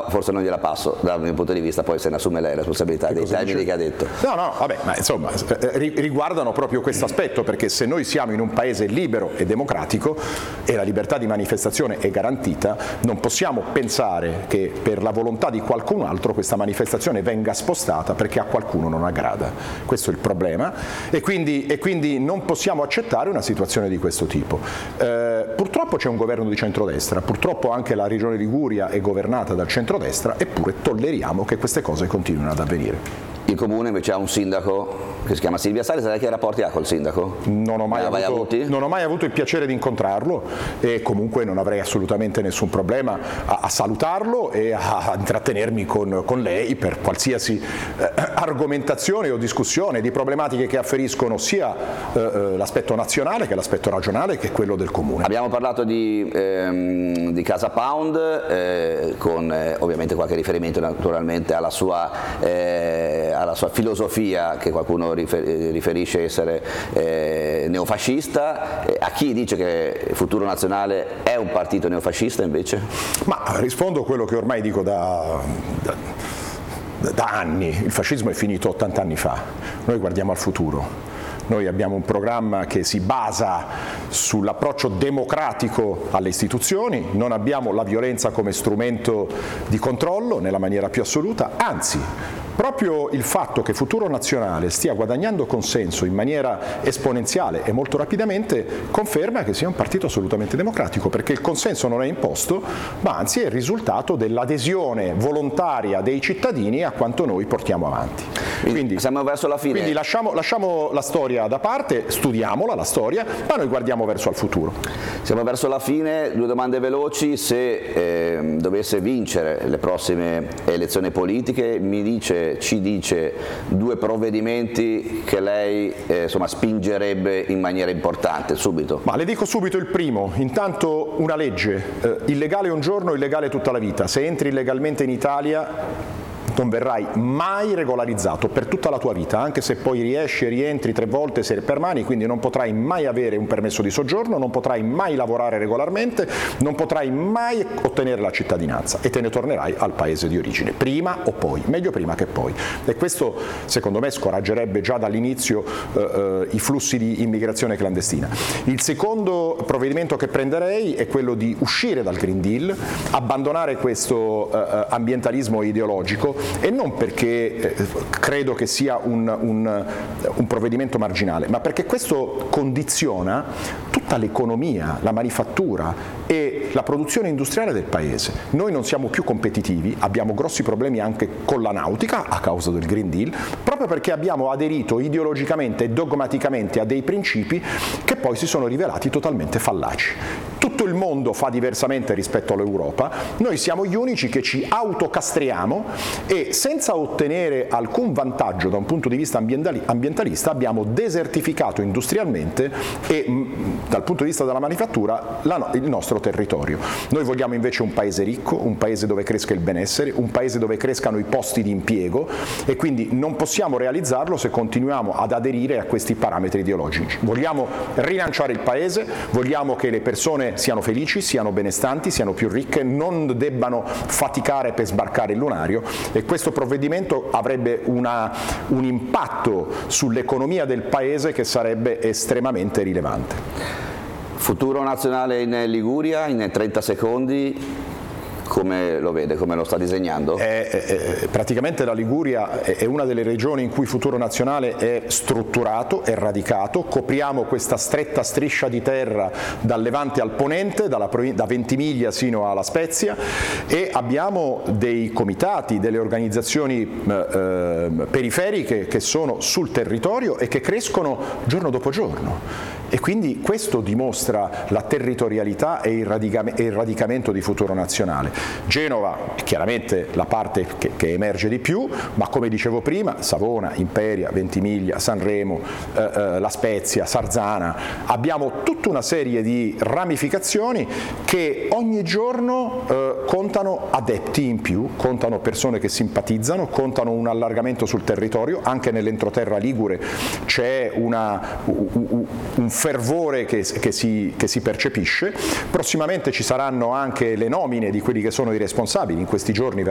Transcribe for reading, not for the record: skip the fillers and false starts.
forse non gliela passo dal mio punto di vista, poi se ne assume lei la responsabilità dei termini che ha detto. No, vabbè, ma insomma riguardano proprio questo aspetto, perché se noi siamo in un paese libero e democratico e la libertà di manifestazione è garantita, non possiamo pensare che per la volontà di qualcun altro questa manifestazione venga spostata perché a qualcuno non aggrada. Questo è il problema e quindi non possiamo accettare una situazione di questo tipo. Purtroppo c'è un governo di centrodestra, purtroppo anche la regione Liguria è governata dal centrodestra, eppure tolleriamo che queste cose continuino ad avvenire. Il comune invece ha un sindaco che si chiama Silvia Sali, sai che rapporti ha col sindaco? Non ho mai avuto il piacere di incontrarlo e comunque non avrei assolutamente nessun problema a salutarlo e a intrattenermi con lei per qualsiasi argomentazione o discussione di problematiche che afferiscono sia l'aspetto nazionale che l'aspetto regionale che quello del comune. Abbiamo parlato di Casa Pound con ovviamente qualche riferimento naturalmente alla sua filosofia, che qualcuno riferisce essere neofascista. A chi dice che Futuro Nazionale è un partito neofascista invece? Ma rispondo a quello che ormai dico da anni: il fascismo è finito 80 anni fa, noi guardiamo al futuro. Noi abbiamo un programma che si basa sull'approccio democratico alle istituzioni, non abbiamo la violenza come strumento di controllo nella maniera più assoluta, anzi proprio il fatto che Futuro Nazionale stia guadagnando consenso in maniera esponenziale e molto rapidamente conferma che sia un partito assolutamente democratico, perché il consenso non è imposto, ma anzi è il risultato dell'adesione volontaria dei cittadini a quanto noi portiamo avanti. Quindi siamo verso la fine. Quindi lasciamo la storia da parte, studiamola la storia, ma noi guardiamo verso il futuro. Siamo verso la fine, due domande veloci: se dovesse vincere le prossime elezioni politiche, ci dice due provvedimenti che lei spingerebbe in maniera importante, subito. Ma le dico subito il primo: intanto una legge, illegale un giorno, illegale tutta la vita. Se entri illegalmente in Italia non verrai mai regolarizzato per tutta la tua vita, anche se poi riesci e rientri 3 volte se permani, quindi non potrai mai avere un permesso di soggiorno, non potrai mai lavorare regolarmente, non potrai mai ottenere la cittadinanza e te ne tornerai al paese di origine, prima o poi, meglio prima che poi. E questo secondo me scoraggerebbe già dall'inizio i flussi di immigrazione clandestina. Il secondo provvedimento che prenderei è quello di uscire dal Green Deal, abbandonare questo ambientalismo ideologico, e non perché credo che sia un provvedimento marginale, ma perché questo condiziona tutta l'economia, la manifattura e la produzione industriale del paese. Noi non siamo più competitivi, abbiamo grossi problemi anche con la nautica a causa del Green Deal, proprio perché abbiamo aderito ideologicamente e dogmaticamente a dei principi che poi si sono rivelati totalmente fallaci. Tutto il mondo fa diversamente rispetto all'Europa, noi siamo gli unici che ci autocastriamo e senza ottenere alcun vantaggio da un punto di vista ambientalista abbiamo desertificato industrialmente e dal punto di vista della manifattura il nostro territorio. Noi vogliamo invece un paese ricco, un paese dove cresca il benessere, un paese dove crescano i posti di impiego e quindi non possiamo realizzarlo se continuiamo ad aderire a questi parametri ideologici. Vogliamo rilanciare il paese, vogliamo che le persone siano felici, siano benestanti, siano più ricche, non debbano faticare per sbarcare il lunario e questo provvedimento avrebbe un impatto sull'economia del paese che sarebbe estremamente rilevante. Futuro Nazionale in Liguria, in 30 secondi, come lo vede, come lo sta disegnando? Praticamente la Liguria è una delle regioni in cui Futuro Nazionale è strutturato, è radicato, copriamo questa stretta striscia di terra dal Levante al Ponente, da Ventimiglia sino alla Spezia e abbiamo dei comitati, delle organizzazioni periferiche che sono sul territorio e che crescono giorno dopo giorno. E quindi questo dimostra la territorialità e il radicamento di Futuro Nazionale. Genova è chiaramente la parte che emerge di più, ma come dicevo prima, Savona, Imperia, Ventimiglia, Sanremo, La Spezia, Sarzana, abbiamo tutta una serie di ramificazioni che ogni giorno contano adepti in più, contano persone che simpatizzano, contano un allargamento sul territorio, anche nell'entroterra ligure c'è un fervore che si percepisce. Prossimamente ci saranno anche le nomine di quelli che sono i responsabili, in questi giorni